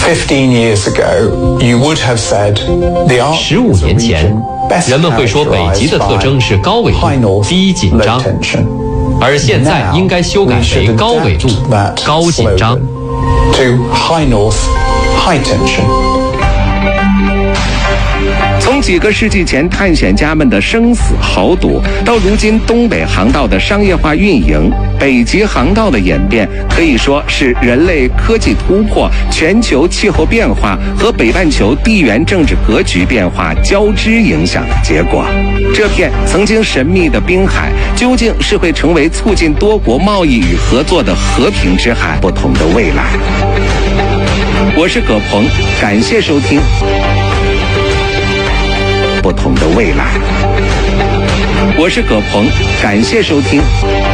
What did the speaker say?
15 years ago, you would have said the Arctic 15年前，人们会说北极的特征是高纬度、低紧张，而现在应该修改为高纬度、高紧张。 To high north, high tension. 从几个世纪前探险家们的生死豪赌，到如今东北航道的商业化运营，北极航道的演变可以说是人类科技突破、全球气候变化和北半球地缘政治格局变化交织影响的结果。这片曾经神秘的滨海，究竟是会成为促进多国贸易与合作的和平之海，不同的未来。我是葛鹏，感谢收听。不同的未来，我是葛鹏，感谢收听。